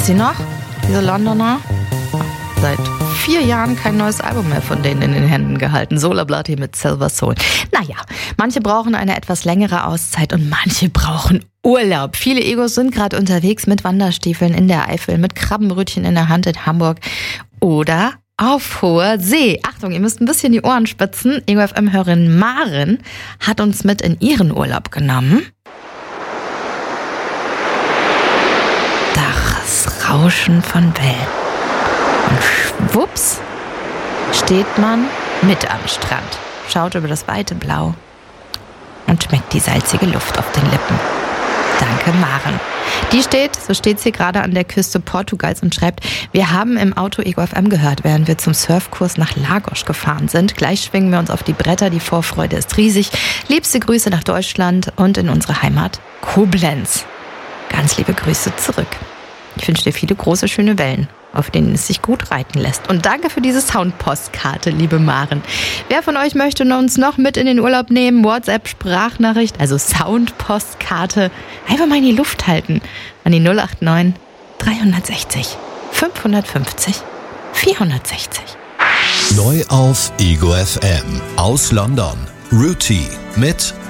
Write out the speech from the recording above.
Gibt's die noch, diese Londoner? Seit 4 Jahren kein neues Album mehr von denen in den Händen gehalten. Solar Bloody mit Silver Soul. Naja, manche brauchen eine etwas längere Auszeit und manche brauchen Urlaub. Viele Egos sind gerade unterwegs mit Wanderstiefeln in der Eifel, mit Krabbenbrötchen in der Hand in Hamburg oder auf hoher See. Achtung, ihr müsst ein bisschen die Ohren spitzen. Ego FM-Hörerin Maren hat uns mit in ihren Urlaub genommen. Das Rauschen von Wellen. Und schwupps steht man mit am Strand, schaut über das weite Blau und schmeckt die salzige Luft auf den Lippen. Danke, Maren. Die steht, so steht sie gerade an der Küste Portugals und schreibt, wir haben im Auto Ego FM gehört, während wir zum Surfkurs nach Lagos gefahren sind. Gleich schwingen wir uns auf die Bretter, die Vorfreude ist riesig. Liebste Grüße nach Deutschland und in unsere Heimat Koblenz. Ganz liebe Grüße zurück. Ich wünsche dir viele große, schöne Wellen, auf denen es sich gut reiten lässt. Und danke für diese Soundpostkarte, liebe Maren. Wer von euch möchte uns noch mit in den Urlaub nehmen? WhatsApp-Sprachnachricht, also Soundpostkarte. Einfach mal in die Luft halten. An die 089 360 550 460. Neu auf Ego FM aus London. Ruti mit